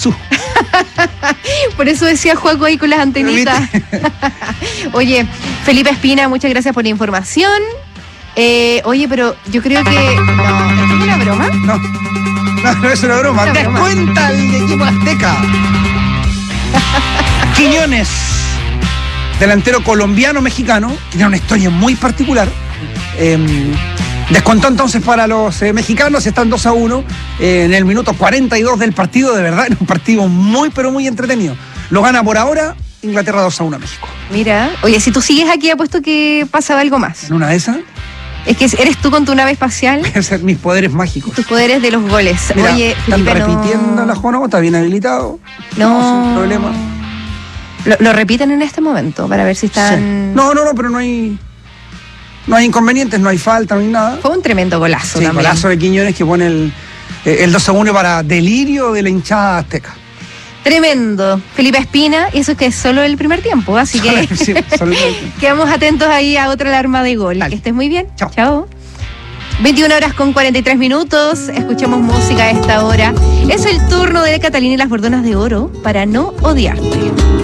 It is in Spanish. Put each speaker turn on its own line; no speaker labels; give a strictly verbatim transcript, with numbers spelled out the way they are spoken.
Iguazú.
Por eso decía Juaco ahí con las antenitas. Oye, Felipe Espina, muchas gracias por la información. Eh, oye, pero yo creo que... No, ¿esto es una broma?
No, no, no es una broma.
Una broma.
Descuenta el equipo azteca. Quiñones, delantero colombiano-mexicano, tiene una historia muy particular. Eh, descontó entonces para los eh, mexicanos, están dos a uno eh, en el minuto cuarenta y dos del partido. De verdad, era un partido muy, pero muy entretenido. Lo gana por ahora Inglaterra dos a uno a México.
Mira, oye, si tú sigues aquí, apuesto que pasaba algo más.
En una de esas,
Es que eres tú con tu nave espacial,
voy a hacer mis poderes mágicos.
tus poderes de los goles.
Mira,
Oye,
están
Felipe,
repitiendo
no...
la Juano, está bien habilitado.
No,
sin problema.
Lo, lo repiten en este momento para ver si están...
Sí. No, no, no, pero no hay no hay inconvenientes, no hay falta, no hay nada.
Fue un tremendo golazo
Sí,
también.
golazo de Quiñones que pone el, el dos a uno para delirio de la hinchada azteca.
Tremendo. Felipe Espina, y eso es que es solo el primer tiempo, así que
Sí, solo el-
quedamos atentos ahí a otra alarma de gol.
Dale.
Que estés muy bien.
Chao.
Chao. veintiuna horas con cuarenta y tres minutos, escuchamos música a esta hora. Es el turno de Catalina y las Bordonas de Oro para no odiarte.